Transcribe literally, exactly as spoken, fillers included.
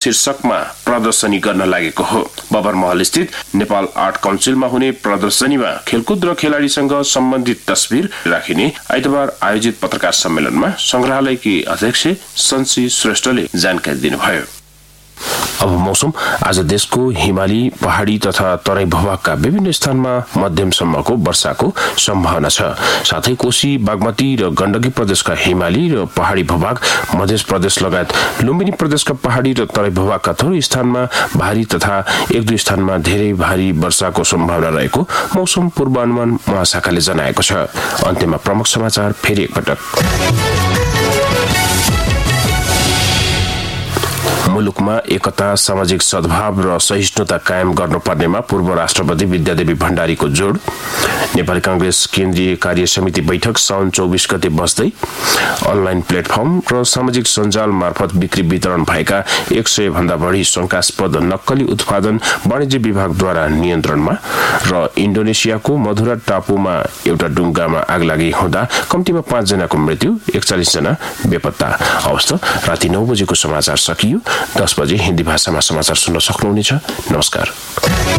शीर्षकमा प्रदर्शनी गर्न लागेको हो। बबर महल स्थित नेपाल आर्ट काउन्सिलमा हुने प्रदर्शनीमा खेलकुद र खेलाडीसँग सम्बन्धित तस्बिर राखिने आइतबार आयोजित पत्रकार सम्मेलनमा संग्रहालयकी अध्यक्ष सन्सी श्रेष्ठले जानकारी दिनुभयो। अब मौसम। आज देशको हिमाली, पहाडी तथा तराई भूभागका विभिन्न स्थानमा मध्यमसम्मको वर्षाको सम्भावना छ। साथै कोशी, बागमती र गण्डकी प्रदेशका हिमाली र पहाडी भूभाग, मध्य प्रदेश लगायत लुम्बिनी प्रदेशका पहाडी र तराई भूभागका थोरै स्थानमा भारी तथा एक दुई स्थानमा धेरै भारी वर्षाको सम्भावना रहेको मौसम पूर्वानुमान महाशाखाले जनाएको छ। अन्त्यमा प्रमुख समाचार फेरि एकपटक। मुलुकमा एकता, सामाजिक सद्भाव र सहिष्णुता कायम गर्नुपर्नेमा पूर्व राष्ट्रपति विद्यादेवी भण्डारीको जोड। नेपाली कांग्रेस केन्द्रीय कार्य समिति बैठक साउन चौबीस गते बस्दै। अनलाइन प्लेटफर्म र सामाजिक सञ्जाल मार्फत बिक्री वितरण भएका एक सय भन्दा बढी शंकास्पद नक्कली उत्पादन वाणिज्य विभागद्वारा नियन्त्रणमा। र इन्डोनेसियाको मधुरा टापुमा एउटा डुङ्गामा आगलागी हुँदा कम्तीमा पाँच जनाको मृत्यु, एकचालिस जना बेपत्ता। अवस्था राति नौ बजेको समाचार सकियो। दस बजे हिन्दी भाषामा समाचार सुन्न सक्नुहुनेछ। नमस्कार।